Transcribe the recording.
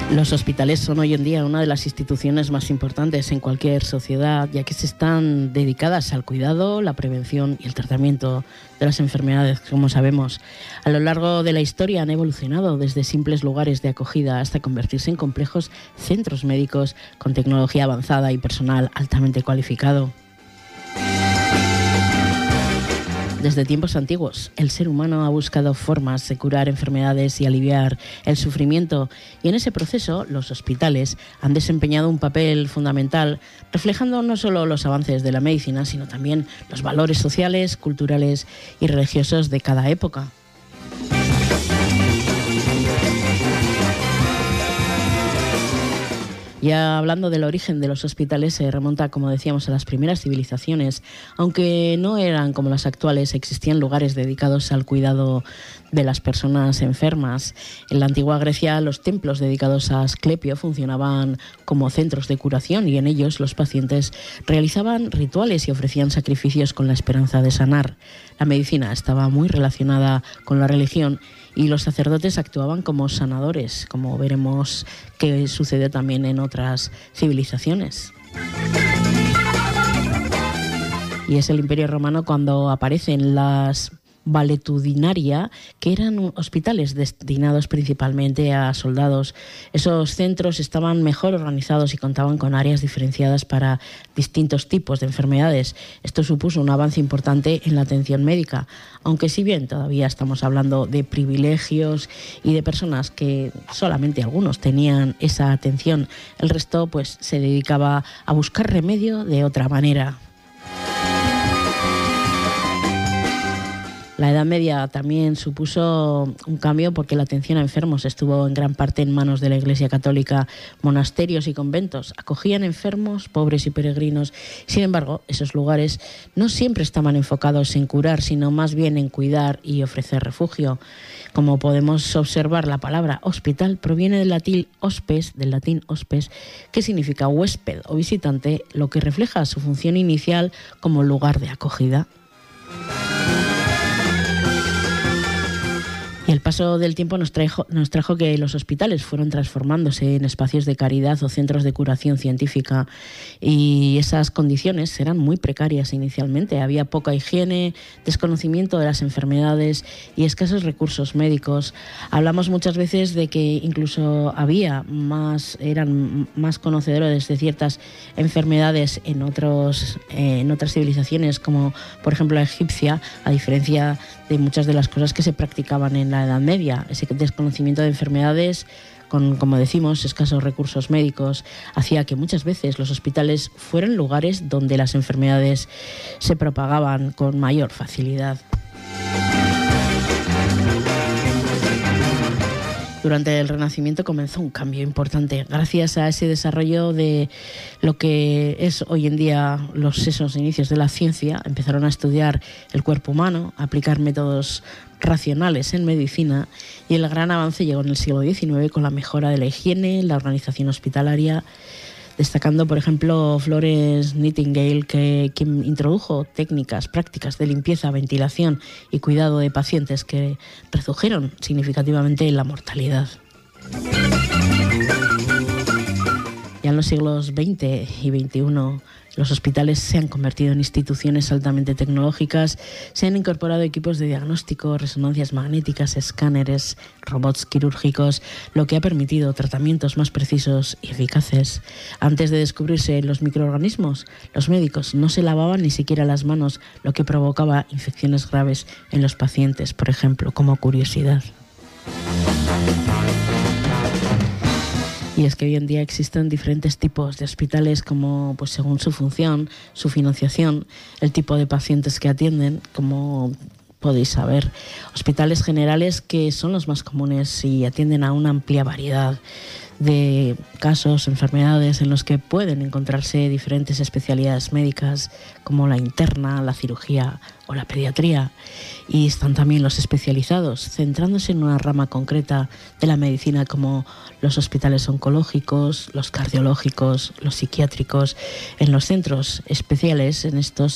Los hospitales son hoy en día una de las instituciones más importantes en cualquier sociedad, ya que se están dedicadas al cuidado, la prevención y el tratamiento de las enfermedades, como sabemos. A lo largo de la historia han evolucionado desde simples lugares de acogida hasta convertirse en complejos centros médicos con tecnología avanzada y personal altamente cualificado. Desde tiempos antiguos, el ser humano ha buscado formas de curar enfermedades y aliviar el sufrimiento, y en ese proceso los hospitales han desempeñado un papel fundamental, reflejando no solo los avances de la medicina, sino también los valores sociales, culturales y religiosos de cada época. Ya hablando del origen de los hospitales, se remonta, como decíamos, a las primeras civilizaciones. Aunque no eran como las actuales, existían lugares dedicados al cuidado de las personas enfermas. En la antigua Grecia, los templos dedicados a Asclepio funcionaban como centros de curación, y en ellos los pacientes realizaban rituales y ofrecían sacrificios con la esperanza de sanar. La medicina estaba muy relacionada con la religión, y los sacerdotes actuaban como sanadores, como veremos que sucede también en otras civilizaciones. Y es el Imperio Romano cuando aparecen las valetudinaria, que eran hospitales destinados principalmente a soldados. Esos centros estaban mejor organizados y contaban con áreas diferenciadas para distintos tipos de enfermedades. Esto supuso un avance importante en la atención médica, aunque si bien todavía estamos hablando de privilegios y de personas que solamente algunos tenían esa atención, el resto pues se dedicaba a buscar remedio de otra manera. La Edad Media también supuso un cambio porque la atención a enfermos estuvo en gran parte en manos de la Iglesia Católica. Monasterios y conventos acogían enfermos, pobres y peregrinos. Sin embargo, esos lugares no siempre estaban enfocados en curar, sino más bien en cuidar y ofrecer refugio. Como podemos observar, la palabra hospital proviene del latín hospes, que significa huésped o visitante, lo que refleja su función inicial como lugar de acogida. Y el paso del tiempo nos trajo que los hospitales fueron transformándose en espacios de caridad o centros de curación científica, y esas condiciones eran muy precarias inicialmente. Había poca higiene, desconocimiento de las enfermedades y escasos recursos médicos. Hablamos muchas veces de que incluso eran más conocedores de ciertas enfermedades en otras civilizaciones, como por ejemplo la egipcia, a diferencia de muchas de las cosas que se practicaban en la Edad Media. Ese desconocimiento de enfermedades, con, como decimos, escasos recursos médicos, hacía que muchas veces los hospitales fueran lugares donde las enfermedades se propagaban con mayor facilidad. Durante el Renacimiento comenzó un cambio importante. Gracias a ese desarrollo de lo que es hoy en día esos inicios de la ciencia, empezaron a estudiar el cuerpo humano, a aplicar métodos racionales en medicina, y el gran avance llegó en el siglo XIX con la mejora de la higiene, la organización hospitalaria, destacando, por ejemplo, Florence Nightingale, quien introdujo prácticas de limpieza, ventilación y cuidado de pacientes que redujeron significativamente la mortalidad. Ya en los siglos XX y XXI, los hospitales se han convertido en instituciones altamente tecnológicas, se han incorporado equipos de diagnóstico, resonancias magnéticas, escáneres, robots quirúrgicos, lo que ha permitido tratamientos más precisos y eficaces. Antes de descubrirse los microorganismos, los médicos no se lavaban ni siquiera las manos, lo que provocaba infecciones graves en los pacientes, por ejemplo, como curiosidad. Y es que hoy en día existen diferentes tipos de hospitales, como pues según su función, su financiación, el tipo de pacientes que atienden, como podéis saber. Hospitales generales, que son los más comunes y atienden a una amplia variedad de casos, enfermedades en los que pueden encontrarse diferentes especialidades médicas como la interna, la cirugía o la pediatría. Y están también los especializados, centrándose en una rama concreta de la medicina, como los hospitales oncológicos, los cardiológicos, los psiquiátricos. En los centros especiales, en estos